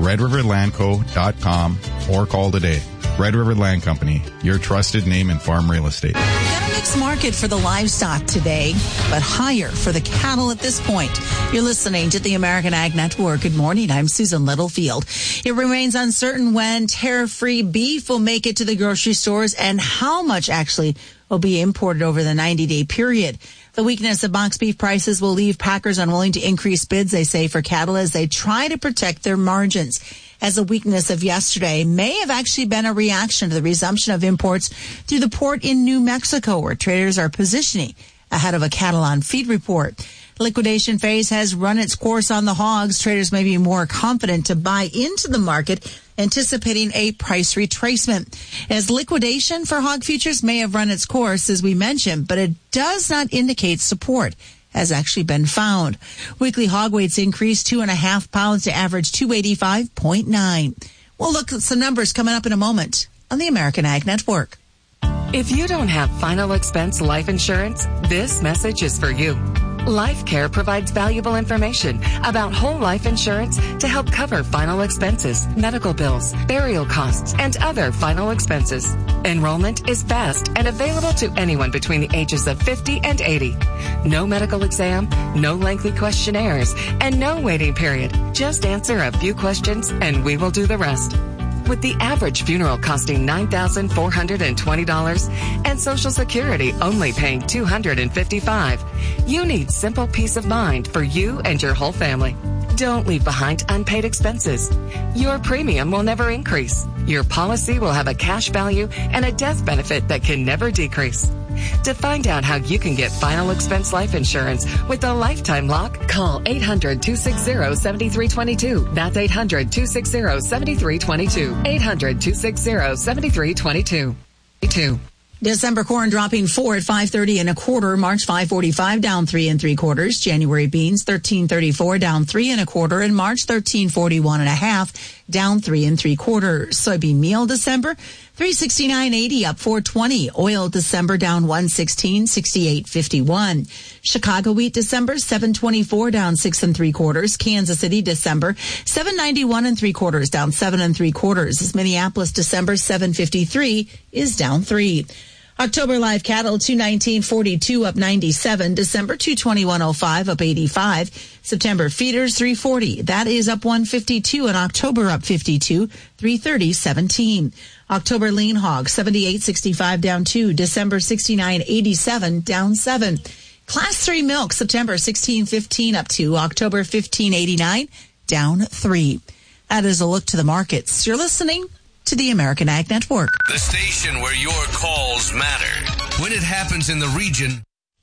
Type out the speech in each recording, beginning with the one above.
redriverlandco.com or call today. Red River Land Company, your trusted name in farm real estate. We've got a mixed market for the livestock today, but higher for the cattle at this point. You're listening to the American Ag Network. Good morning. I'm Susan Littlefield. It remains uncertain when tariff-free beef will make it to the grocery stores and how much actually will be imported over the 90-day period. The weakness of box beef prices will leave packers unwilling to increase bids, they say, for cattle as they try to protect their margins. As the weakness of yesterday may have actually been a reaction to the resumption of imports through the port in New Mexico, where traders are positioning ahead of a cattle on feed report. Liquidation phase has run its course on the hogs. Traders may be more confident to buy into the market, anticipating a price retracement. As liquidation for hog futures may have run its course, as we mentioned, but it does not indicate support has actually been found. Weekly hog weights increased 2.5 pounds to average 285.9. We'll look at some numbers coming up in a moment on the American Ag Network. If you don't have final expense life insurance, this message is for you. LifeCare provides valuable information about whole life insurance to help cover final expenses, medical bills, burial costs, and other final expenses. Enrollment is fast and available to anyone between the ages of 50 and 80. No medical exam, no lengthy questionnaires, and no waiting period. Just answer a few questions and we will do the rest. With the average funeral costing $9,420 and Social Security only paying $255, you need simple peace of mind for you and your whole family. Don't leave behind unpaid expenses. Your premium will never increase. Your policy will have a cash value and a death benefit that can never decrease. To find out how you can get final expense life insurance with a lifetime lock, call 800-260-7322. That's 800-260-7322. 800-260-7322. December corn dropping 4 at 5.30 1/4. March 5.45 down 3 3/4. January beans 13.34 down 3 1/4, and March 13.41 1/2 down 3 3/4. Soybean meal December 369.80 up 4.20. Oil December down 116 68.51. Chicago wheat December 7.24 down 6 3/4. Kansas City December 791 3/4 down 7 3/4. As Minneapolis December 753 is down 3. October live cattle 219.42 up 97. December 221.05 up 85. September feeders 340. That is up 152, and October up 52, 330.17. October lean hog 78.65 down 2. December 69.87 down 7. Class 3 milk September 16.15 up 2. October 15.89 down 3. That is a look to the markets. You're listening to the American Ag Network. The station where your calls matter. When it happens in the region.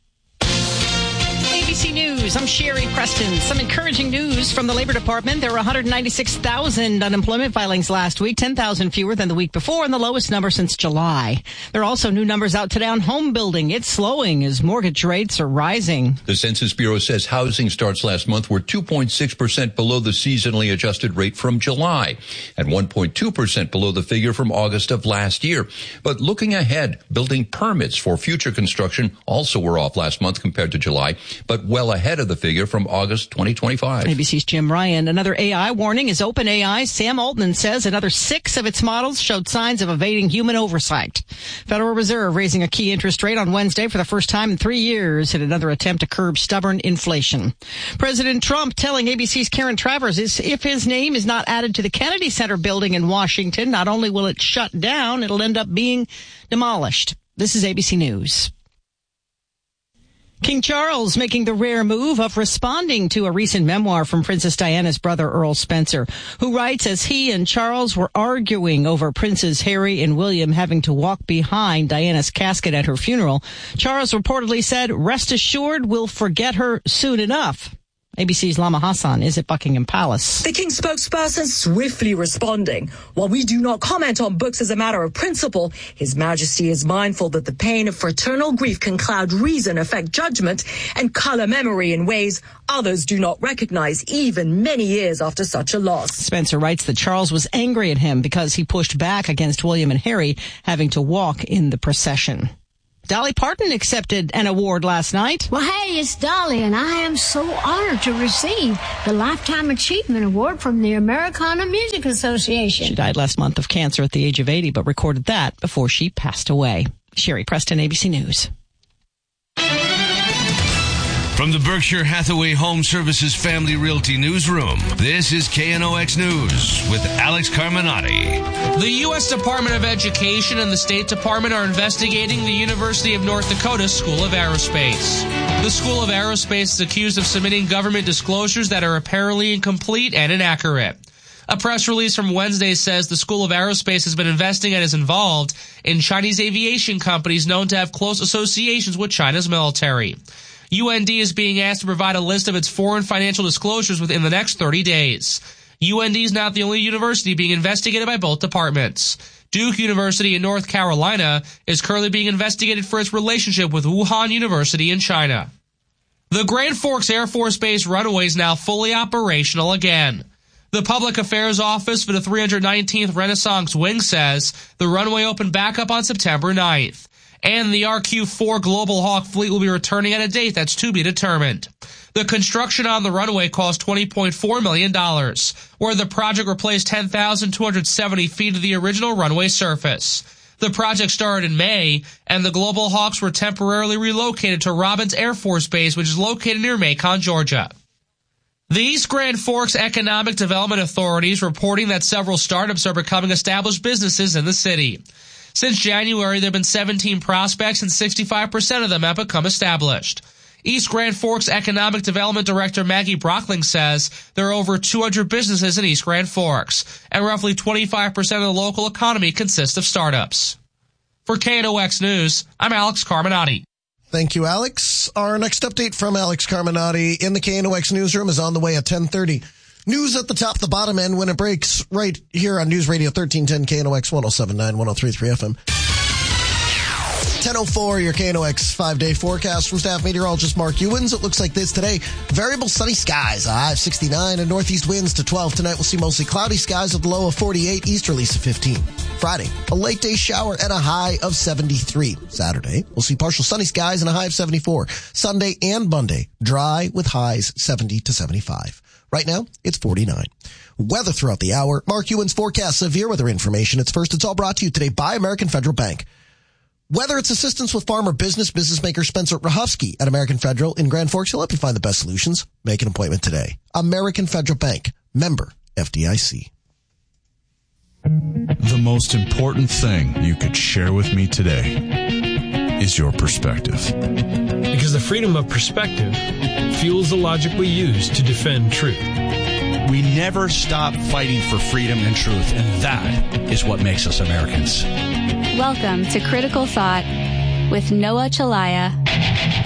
ABC News, I'm Sherry Preston. Some encouraging news from the Labor Department. There were 196,000 unemployment filings last week, 10,000 fewer than the week before, and the lowest number since July. There are also new numbers out today on home building. It's slowing as mortgage rates are rising. The Census Bureau says housing starts last month were 2.6% below the seasonally adjusted rate from July and 1.2% below the figure from August of last year. But looking ahead, building permits for future construction also were off last month compared to July, but well ahead of the figure from August 2025. ABC's Jim Ryan. Another AI warning is OpenAI. Sam Altman says another 6 of its models showed signs of evading human oversight. Federal Reserve raising a key interest rate on Wednesday for the first time in 3 years in another attempt to curb stubborn inflation. President Trump telling ABC's Karen Travers if his name is not added to the Kennedy Center building in Washington, not only will it shut down, it'll end up being demolished. This is ABC News. King Charles making the rare move of responding to a recent memoir from Princess Diana's brother Earl Spencer, who writes as he and Charles were arguing over Princes Harry and William having to walk behind Diana's casket at her funeral. Charles reportedly said, "Rest assured we'll forget her soon enough." ABC's Lama Hassan is at Buckingham Palace. The King's spokesperson swiftly responding. While we do not comment on books as a matter of principle, His Majesty is mindful that the pain of fraternal grief can cloud reason, affect judgment, and color memory in ways others do not recognize, even many years after such a loss. Spencer writes that Charles was angry at him because he pushed back against William and Harry having to walk in the procession. Dolly Parton accepted an award last night. Well, hey, it's Dolly, and I am so honored to receive the Lifetime Achievement Award from the Americana Music Association. She died last month of cancer at the age of 80, but recorded that before she passed away. Sherry Preston, ABC News. From the Berkshire Hathaway Home Services Family Realty Newsroom, this is KNOX News with Alex Carminati. The U.S. Department of Education and the State Department are investigating the University of North Dakota School of Aerospace. The School of Aerospace is accused of submitting government disclosures that are apparently incomplete and inaccurate. A press release from Wednesday says the School of Aerospace has been investing and is involved in Chinese aviation companies known to have close associations with China's military. UND is being asked to provide a list of its foreign financial disclosures within the next 30 days. UND is not the only university being investigated by both departments. Duke University in North Carolina is currently being investigated for its relationship with Wuhan University in China. The Grand Forks Air Force Base runway is now fully operational again. The Public Affairs Office for the 319th Renaissance Wing says the runway opened back up on September 9th. And the RQ-4 Global Hawk fleet will be returning at a date that's to be determined. The construction on the runway cost $20.4 million, where the project replaced 10,270 feet of the original runway surface. The project started in May, and the Global Hawks were temporarily relocated to Robins Air Force Base, which is located near Macon, Georgia. The East Grand Forks Economic Development Authority is reporting that several startups are becoming established businesses in the city. Since January, there have been 17 prospects, and 65% of them have become established. East Grand Forks Economic Development Director Maggie Brockling says there are over 200 businesses in East Grand Forks, and roughly 25% of the local economy consists of startups. For KNOX News, I'm Alex Carminati. Thank you, Alex. Our next update from Alex Carminati in the KNOX newsroom is on the way at 10:30. News at the top, the bottom end when it breaks right here on News Radio 1310 KNOX 107.9, 103.3 FM. 10:04, your KNOX 5-day forecast from staff meteorologist Mark Ewens. It looks like this today. Variable sunny skies, a high of 69, and northeast winds to 12. Tonight we'll see mostly cloudy skies with a low of 48, easterlies of 15. Friday, a late day shower and a high of 73. Saturday, we'll see partial sunny skies and a high of 74. Sunday and Monday, dry with highs 70 to 75. Right now, it's 49. Weather throughout the hour. Mark Ewens forecasts severe weather information. It's all brought to you today by American Federal Bank. Whether it's assistance with farm or business maker Spencer Rahofsky at American Federal in Grand Forks, he'll help you find the best solutions. Make an appointment today. American Federal Bank, member FDIC. The most important thing you could share with me today is your perspective. Because the freedom of perspective fuels the logic we use to defend truth. We never stop fighting for freedom and truth, and that is what makes us Americans. Welcome to Critical Thought with Noah Chalaya.